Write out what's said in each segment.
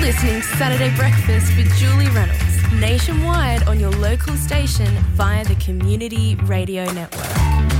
listening to Saturday Breakfast with Julie Reynolds, nationwide on your local station via the Community Radio Network.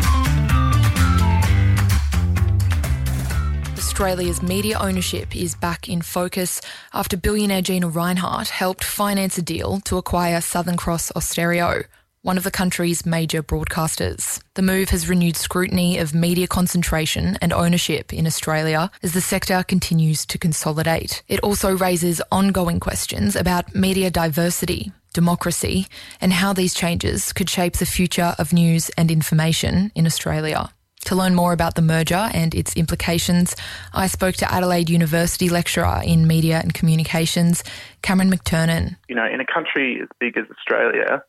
Australia's media ownership is back in focus after billionaire Gina Rinehart helped finance a deal to acquire Southern Cross Austereo, one of the country's major broadcasters. The move has renewed scrutiny of media concentration and ownership in Australia as the sector continues to consolidate. It also raises ongoing questions about media diversity, democracy, and how these changes could shape the future of news and information in Australia. To learn more about the merger and its implications, I spoke to Adelaide University lecturer in media and communications, Cameron McTurnan. You know, in a country as big as Australia,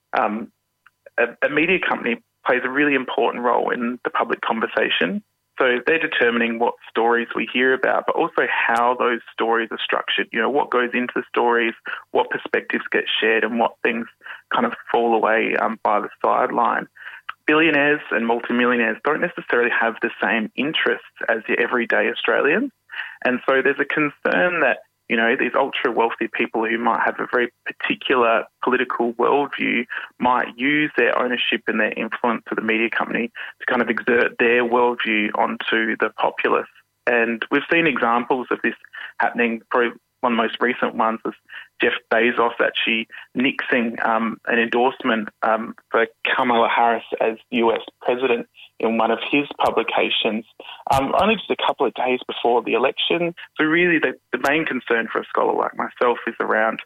a media company plays a really important role in the public conversation. So they're determining what stories we hear about, but also how those stories are structured. You know, what goes into the stories, what perspectives get shared, and what things kind of fall away by the sideline. Billionaires and multimillionaires don't necessarily have the same interests as the everyday Australians. And so there's a concern that, you know, these ultra-wealthy people who might have a very particular political worldview might use their ownership and their influence of the media company to kind of exert their worldview onto the populace. And we've seen examples of this happening. Probably one of the most recent ones was Jeff Bezos actually nixing an endorsement for Kamala Harris as US president in one of his publications, only just a couple of days before the election. So really the main concern for a scholar like myself is around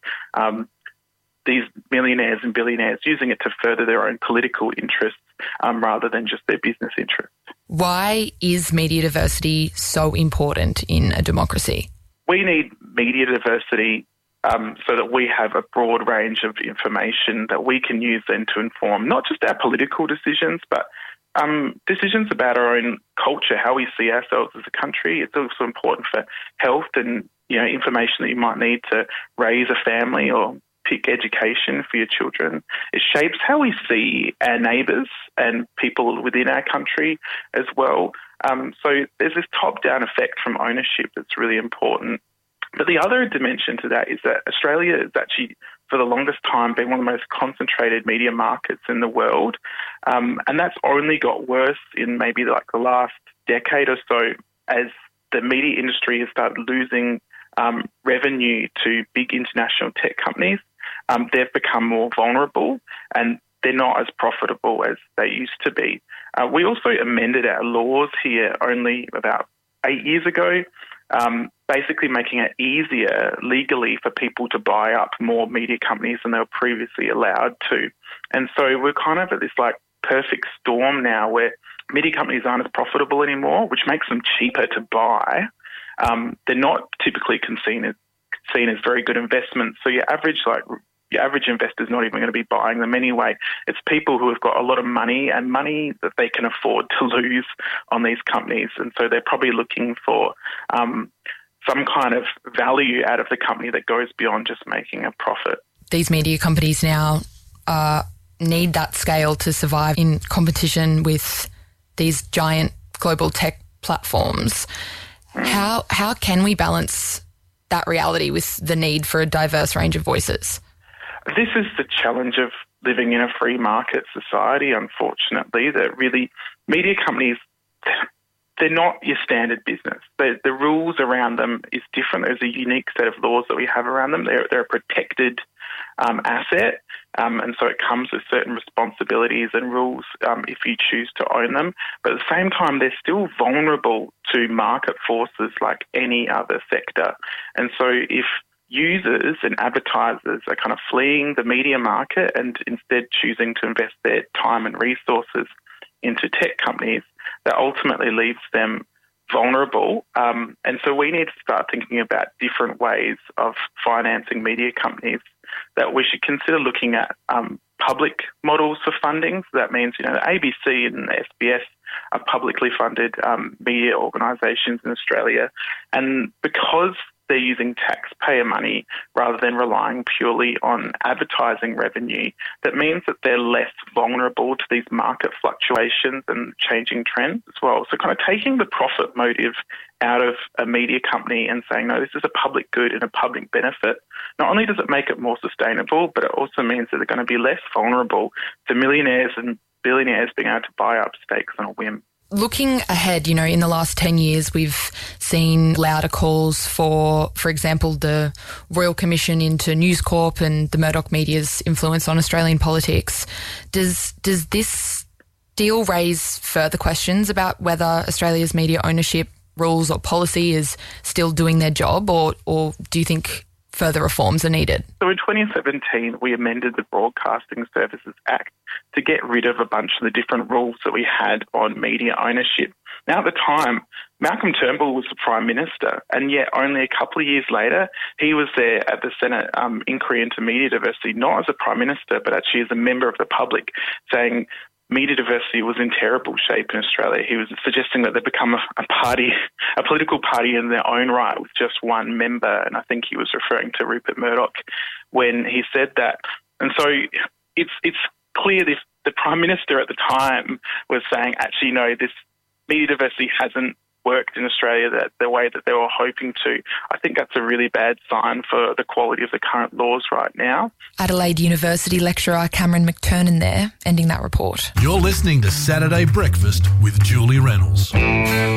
these millionaires and billionaires using it to further their own political interests rather than just their business interests. Why is media diversity so important in a democracy? We need media diversity so that we have a broad range of information that we can use then to inform not just our political decisions, but decisions about our own culture, how we see ourselves as a country. It's also important for health and, you know, information that you might need to raise a family or pick education for your children. It shapes how we see our neighbours and people within our country as well. So there's this top-down effect from ownership that's really important. But the other dimension to that is that Australia has actually, for the longest time, been one of the most concentrated media markets in the world. And that's only got worse in maybe like the last decade or so as the media industry has started losing revenue to big international tech companies. They've become more vulnerable and they're not as profitable as they used to be. We also amended our laws here only about 8 years ago, basically making it easier legally for people to buy up more media companies than they were previously allowed to. And so we're kind of at this like perfect storm now where media companies aren't as profitable anymore, which makes them cheaper to buy. They're not typically seen as very good investments. So your average investor is not even going to be buying them anyway. It's people who have got a lot of money and money that they can afford to lose on these companies. And so they're probably looking for some kind of value out of the company that goes beyond just making a profit. These media companies now need that scale to survive in competition with these giant global tech platforms. How can we balance that reality with the need for a diverse range of voices? This is the challenge of living in a free market society, unfortunately, that really media companies, they're not your standard business. The rules around them is different. There's a unique set of laws that we have around them. They're a protected asset, and so it comes with certain responsibilities and rules if you choose to own them. But at the same time, they're still vulnerable to market forces like any other sector. And so if users and advertisers are kind of fleeing the media market and instead choosing to invest their time and resources into tech companies, that ultimately leaves them vulnerable. And so we need to start thinking about different ways of financing media companies, that we should consider looking at public models for funding. So that means, you know, the ABC and the SBS are publicly funded media organisations in Australia. And because they're using taxpayer money rather than relying purely on advertising revenue, that means that they're less vulnerable to these market fluctuations and changing trends as well. So kind of taking the profit motive out of a media company and saying, no, this is a public good and a public benefit, not only does it make it more sustainable, but it also means that they're going to be less vulnerable to millionaires and billionaires being able to buy up stakes on a whim. Looking ahead, in the last 10 years, we've seen louder calls for example, the Royal Commission into News Corp and the Murdoch media's influence on Australian politics. Does this deal raise further questions about whether Australia's media ownership rules or policy is still doing their job, or do you think further reforms are needed? So in 2017, we amended the Broadcasting Services Act to get rid of a bunch of the different rules that we had on media ownership. Now, at the time, Malcolm Turnbull was the Prime Minister, and yet only a couple of years later, he was there at the Senate inquiry into media diversity, not as a Prime Minister, but actually as a member of the public, saying media diversity was in terrible shape in Australia. He was suggesting that they become a political party in their own right with just one member, and I think he was referring to Rupert Murdoch when he said that. And so it's clear the Prime Minister at the time was saying, actually, no, this media diversity hasn't worked in Australia the way that they were hoping to. I think that's a really bad sign for the quality of the current laws right now. Adelaide University lecturer Cameron McTurnan there, ending that report. You're listening to Saturday Breakfast with Julie Reynolds.